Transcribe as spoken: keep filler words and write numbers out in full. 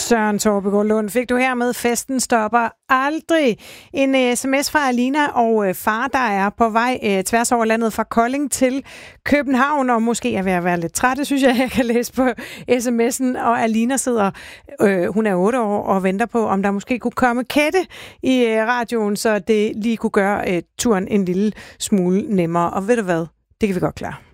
Søren Torbegaard Lund fik du her med festen stopper aldrig. En uh, sms fra Alina og uh, far, der er på vej uh, tværs over landet fra Kolding til København, og måske er ved at være lidt træt, det synes jeg, jeg kan læse på sms'en. Og Alina sidder, uh, hun er otte år, og venter på, om der måske kunne komme Kette i uh, radioen, så det lige kunne gøre uh, turen en lille smule nemmere. Og ved du hvad? Det kan vi godt klare.